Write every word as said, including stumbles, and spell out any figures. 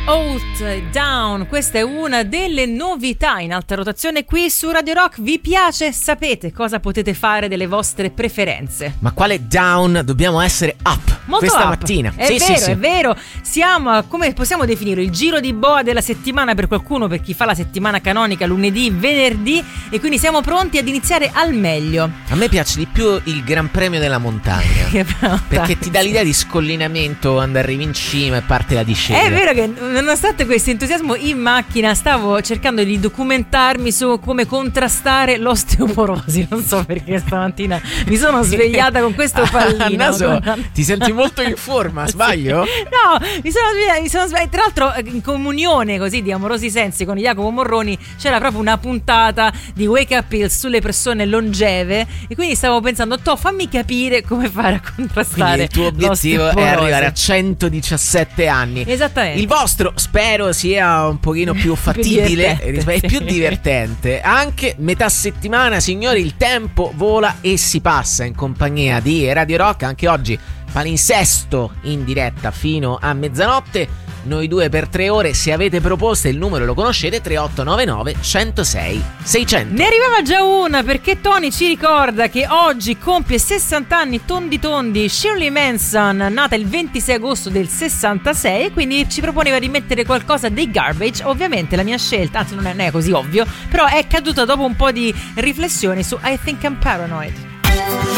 Out, Down, questa è una delle novità in alta rotazione qui su Radio Rock. Vi piace? Sapete cosa potete fare delle vostre preferenze. Ma quale down? Dobbiamo essere up. Molto questa up. mattina. È sì, vero, sì, sì. è vero. Siamo a, come possiamo definire, il giro di boa della settimana per qualcuno, per chi fa la settimana canonica lunedì, venerdì, e quindi siamo pronti ad iniziare al meglio. A me piace di più il Gran Premio della montagna. Perché ti dà l'idea di scollinamento quando arrivi in cima e parte la discesa. È vero che nonostante questo entusiasmo in macchina stavo cercando di documentarmi su come contrastare l'osteoporosi. Non so perché stamattina mi sono svegliata con questo pallino. A naso con... ti senti molto in forma, sbaglio? Sì. No, mi sono svegliata, mi sono svegliata. Tra l'altro in comunione così di Amorosi Sensi con Jacopo Morroni c'era proprio una puntata di Wake Up Pills sulle persone longeve, e quindi stavo pensando, to, fammi capire come fare a contrastare. Quindi il tuo obiettivo è arrivare a centodiciassette anni. Esattamente. Il vostro spero sia un pochino più fattibile e più divertente. Anche metà settimana, signori, il tempo vola e si passa in compagnia di Radio Rock. Anche oggi palinsesto in diretta fino a mezzanotte. Noi due per tre ore. Se avete proposte, il numero lo conoscete: tre otto nove nove uno zero sei sei zero zero. Ne arrivava già una, perché Tony ci ricorda che oggi compie sessanta anni tondi tondi Shirley Manson, nata il ventisei agosto del sessantasei, e quindi ci proponeva di mettere qualcosa dei Garbage. Ovviamente la mia scelta, anzi non è, non è così ovvio, però è caduta dopo un po' di riflessioni su I Think I'm Paranoid.